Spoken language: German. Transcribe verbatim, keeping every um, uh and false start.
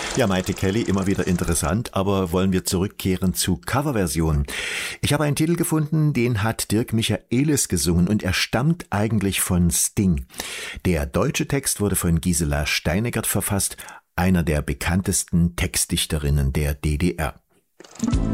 Ja, Maite Kelly, immer wieder interessant, aber wollen wir zurückkehren zu Coverversionen. Ich habe einen Titel gefunden, den hat Dirk Michaelis gesungen und er stammt eigentlich von Sting. Der deutsche Text wurde von Gisela Steingart verfasst, einer der bekanntesten Textdichterinnen der D D R.